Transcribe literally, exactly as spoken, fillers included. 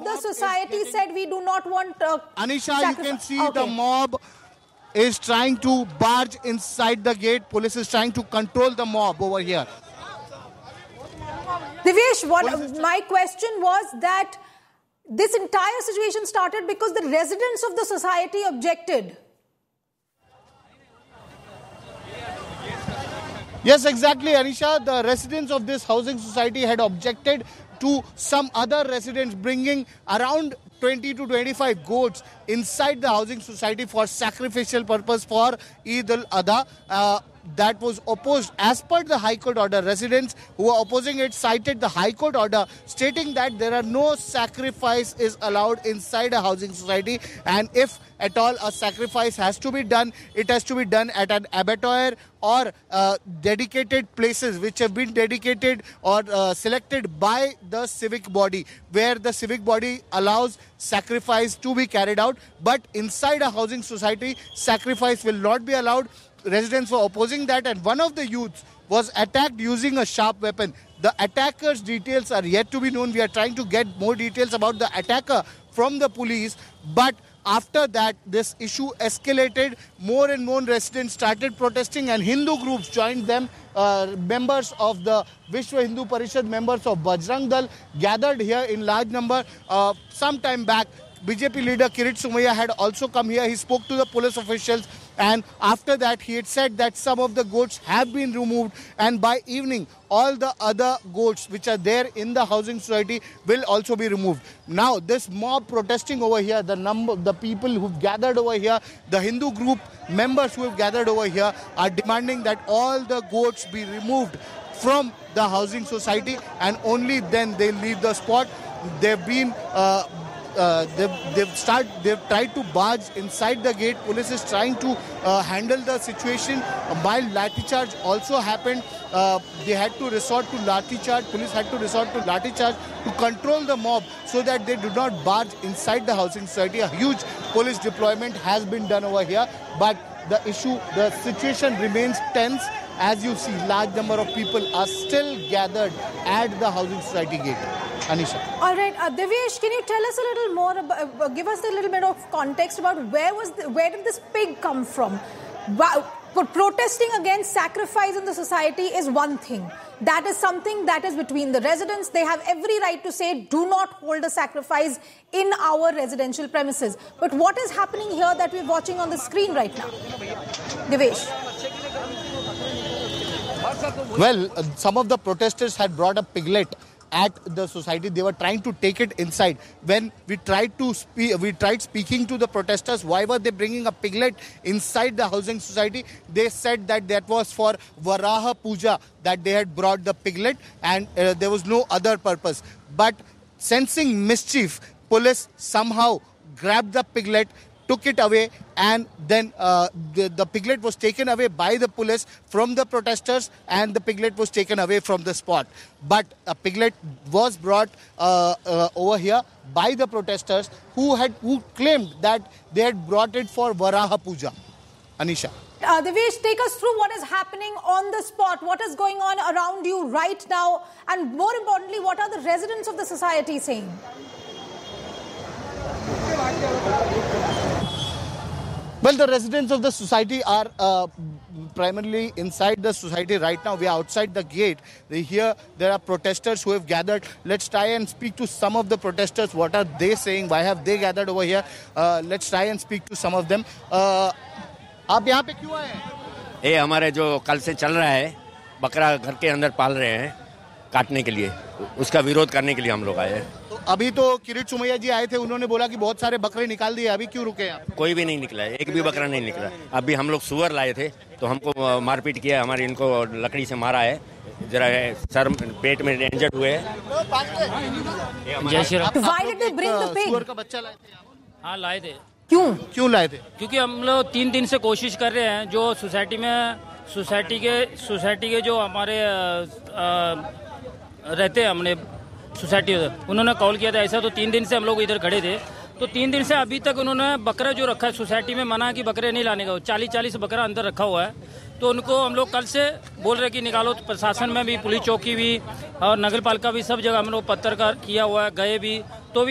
the society said we do not want uh, Anisha, you can see okay. the mob is trying to barge inside the gate. Police is trying to control the mob over here. Divyesh, what my question was that this entire situation started because the residents of the society objected. Yes, exactly, Anisha. The residents of this housing society had objected to some other residents bringing around twenty to twenty-five goats inside the housing society for sacrificial purpose for Eid al-Adha. Uh, that was opposed as per the High Court order. Residents who were opposing it cited the High Court order stating that there are no sacrifice is allowed inside a housing society, and if at all a sacrifice has to be done, it has to be done at an abattoir or uh, dedicated places which have been dedicated or uh, selected by the civic body, where the civic body allows sacrifice to be carried out. But inside a housing society, sacrifice will not be allowed. Residents were opposing that, and one of the youths was attacked using a sharp weapon. The attacker's details are yet to be known. We are trying to get more details about the attacker from the police, but after that, this issue escalated. More and more residents started protesting, and Hindu groups joined them. Uh, members of the Vishwa Hindu Parishad, members of Bajrang Dal gathered here in large number. Uh, some time back, B J P leader Kirit Somaia had also come here. He spoke to the police officials, and after that he had said that some of the goats have been removed, and by evening all the other goats which are there in the housing society will also be removed. Now this mob protesting over here, the number, the people who've gathered over here, the Hindu group members who have gathered over here are demanding that all the goats be removed from the housing society, and only then they leave the spot. They've been uh, Uh, they've, they've, start, they've tried to barge inside the gate. Police is trying to uh, handle the situation. A mild lathi charge also happened. Uh, they had to resort to lathi charge. Police had to resort to lathi charge to control the mob so that they do not barge inside the housing society. A huge police deployment has been done over here, but the issue, the situation remains tense. As you see, large number of people are still gathered at the housing society gate. Anisha. All right, uh, Divyesh, can you tell us a little more about, uh, give us a little bit of context about where was the, where did this pig come from? Wow. But protesting against sacrifice in the society is one thing. That is something that is between the residents. They have every right to say, do not hold a sacrifice in our residential premises. But what is happening here that we're watching on the screen right now? Divyesh. Well, uh, some of the protesters had brought a piglet at the society. They were trying to take it inside. When we tried to speak, we tried speaking to the protesters, why were they bringing a piglet inside the housing society? They said that that was for Varaha Puja, that they had brought the piglet, and uh, there was no other purpose. But sensing mischief, police somehow grabbed the piglet, took it away, and then uh, the, the piglet was taken away by the police from the protesters, and the piglet was taken away from the spot. But a piglet was brought uh, uh, over here by the protesters who had who claimed that they had brought it for Varaha Puja. Anisha. Uh, Divyesh, take us through what is happening on the spot. What is going on around you right now? And more importantly, what are the residents of the society saying? Well, the residents of the society are uh, primarily inside the society right now. We are outside the gate. Here there are protesters who have gathered. Let's try and speak to some of the protesters. What are they saying? Why have they gathered over here? Uh, let's try and speak to some of them. Uh, आप यहाँ पे क्यों आए हैं? ये हमारे जो कल से चल रहा है, बकरा घर के अंदर पाल रहे हैं काटने के लिए, उसका विरोध करने के लिए हम लोग आए हैं। तो अभी तो किरीट सोमैया जी आए थे, उन्होंने बोला कि बहुत सारे बकरे निकाल दिए, अभी क्यों रुके आप? कोई भी नहीं निकला है, एक भी बकरा नहीं निकला। अभी हम लोग सुअर लाए थे तो हमको मारपीट किया, हमारे इनको लकड़ी से मारा है, जरा सर पेट में इंजर्ड हुए हैं। Why did they bring the pig? सुअर का बच्चा लाए थे? हाँ लाए थे। क्यों क्यों लाए थे? क्योंकि हम लोग तीन दिन से कोशिश कर रहे हैं, जो सोसाइटी में सोसाइटी के सोसाइटी के जो हमारे आ, रहते हैं हमने सोसाइटी, उन्होंने कॉल किया था ऐसा, तो तीन दिन से हम लोग इधर खड़े थे। तो तीन दिन से अभी तक उन्होंने बकरा जो रखा है सोसाइटी में, मना कि बकरे नहीं लाने का, चालीस चालीस बकरा अंदर रखा हुआ है। तो उनको हम लोग कल से बोल रहे कि निकालो। तो प्रशासन में भी, पुलिस चौकी भी और नगर पालिका भी, सब जगह हम लोग पत्रकार किया हुआ है, गए भी, तो भी